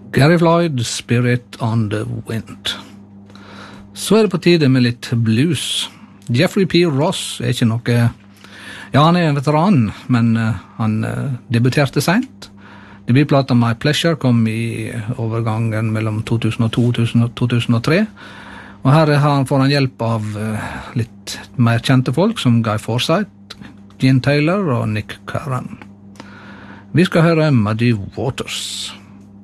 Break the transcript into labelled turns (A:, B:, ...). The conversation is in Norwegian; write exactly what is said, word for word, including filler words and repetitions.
A: Gary Floyd, Spirit on the Wind. Så er det på tide med litt blues. Jeffrey P. Ross er ikke noe... Ja, han er en veteran, men uh, han uh, debuterte sent. Debutplata My Pleasure kom i overgangen mellom to tusen og to og to tusen og tre. Og her han, får han hjelp av uh, litt mer kjente folk, som Guy Forsyth, Gene Taylor og Nick Curran. Vi skal høre Muddy Waters.